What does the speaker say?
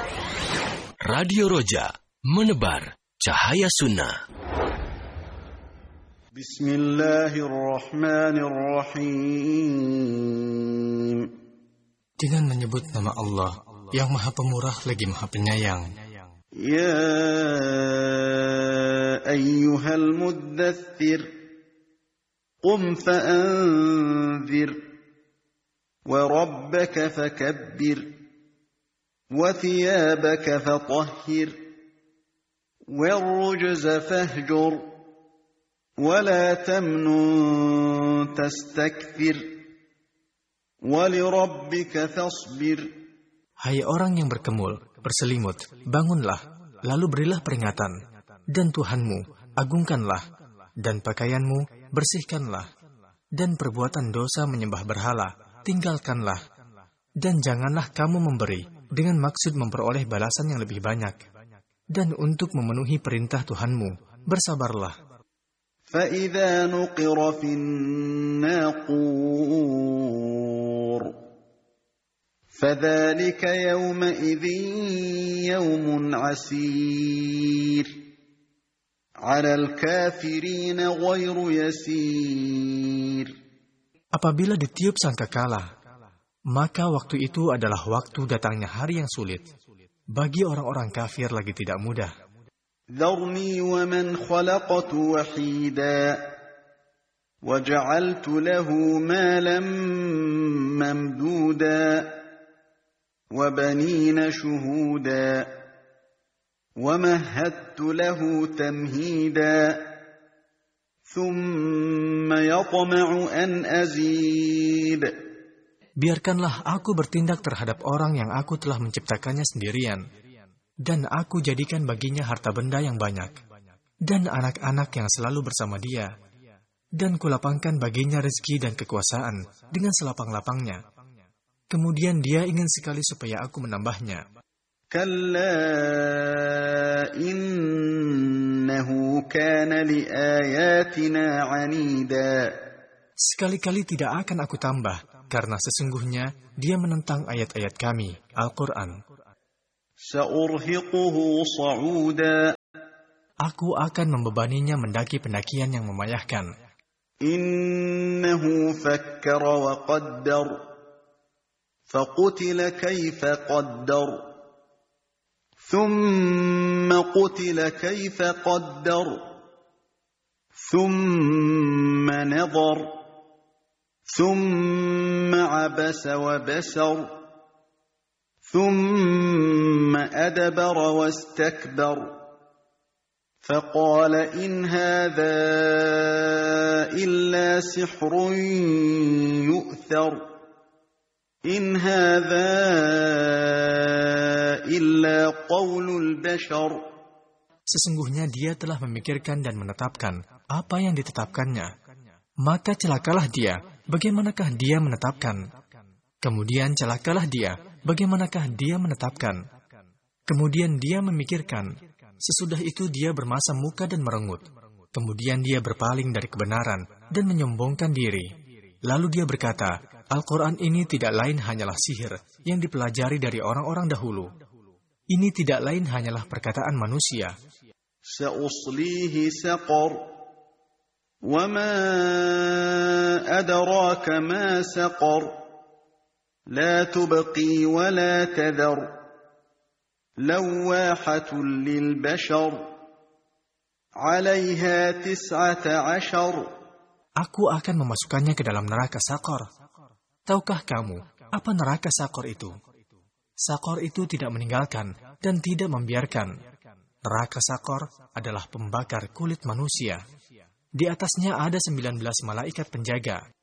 Radio Roja, menebar cahaya sunnah. Bismillahirrahmanirrahim. Dengan menyebut nama Allah yang Maha Pemurah lagi Maha Penyayang. Ya ayyuhal muddaththir, qum fa'anzir, wa rabbaka fakabbir, wa thiyabaka fatahhir, warrujza fahjur, wa la tamnun tastakthir, wa lirabbika fasbir. Hai orang yang berkemul, berselimut, bangunlah, lalu berilah peringatan. Dan Tuhanmu, agungkanlah, dan pakaianmu, bersihkanlah. Dan perbuatan dosa menyembah berhala, tinggalkanlah. Dan janganlah kamu memberi, dengan maksud memperoleh balasan yang lebih banyak. Dan untuk memenuhi perintah Tuhanmu, bersabarlah. فَإِذَا نُقِرَ فِي النَّاقُورِ فَذَلِكَ يَوْمَئِذٍ يَوْمٌ عَسِيرٌ عَلَى الْكَافِرِينَ غَيْرُ يَسِيرٌ. Apabila ditiup sangkakala, maka waktu itu adalah waktu datangnya hari yang sulit. Bagi orang-orang kafir lagi tidak mudah. ذَرْنِي وَمَنْ خَلَقْتُ وَحِيدًا وَجَعَلْتُ لَهُ مَالًا مَمْدُودًا وَبَنِينَ شُهُودًا وَمَهَّدتُّ لَهُ تَمْهِيدًا ثُمَّ يَطْمَعُ أَنْ أَزِيدَ. Biarkanlah aku bertindak terhadap orang yang aku telah menciptakannya sendirian, dan aku jadikan baginya harta benda yang banyak, dan anak-anak yang selalu bersama dia, dan kulapangkan baginya rezeki dan kekuasaan dengan selapang-lapangnya. Kemudian dia ingin sekali supaya aku menambahnya. كَلَّا إِنَّهُ كَانَ لِآيَاتِنَا عَنِيدًا. Sekali-kali tidak akan aku tambah, karena sesungguhnya dia menentang ayat-ayat kami, Al-Quran. سَأُرْهِقُهُ صَعُودًا. Aku akan membebaninya mendaki pendakian yang memayahkan. إِنَّهُ فَكَّرَ وَقَدَّرَ فَقُتِلَ كَيْفَ قَدَّرَ ثُمَّ قُتِلَ كَيْفَ قَدَّرَ ثُمَّ نَظَرَ ثُمَّ عَبَسَ وَبَسَرَ ثُمَّ أَدْبَرَ وَاسْتَكْبَرَ فَقَالَ إِنْ هَذَا إِلَّا سِحْرٌ يُؤْثَرُ إِنْ هَذَا إِلَّا قَوْلُ الْبَشَرِ. Sesungguhnya dia telah memikirkan dan menetapkan apa yang ditetapkannya. Maka celakalah dia, bagaimanakah dia menetapkan? Kemudian celakalah dia, bagaimanakah dia menetapkan? Kemudian dia memikirkan. Sesudah itu dia bermasam muka dan merengut. Kemudian dia berpaling dari kebenaran dan menyombongkan diri. Lalu dia berkata, Al-Quran ini tidak lain hanyalah sihir yang dipelajari dari orang-orang dahulu. Ini tidak lain hanyalah perkataan manusia. سَأُصْلِيهِ سَقَرَ وَمَا أَدْرَاكَ مَا سَقَرُ لَا تُبْقِي وَلَا تَذَرُ لَوَّاحَةٌ لِلْبَشَرِ عَلَيْهَا 19. Aku akan memasukkannya ke dalam neraka Sakor. Tahukah kamu apa neraka Sakor itu? Sakor itu tidak meninggalkan dan tidak membiarkan. Neraka Sakor adalah pembakar kulit manusia. Di atasnya ada 19 malaikat penjaga.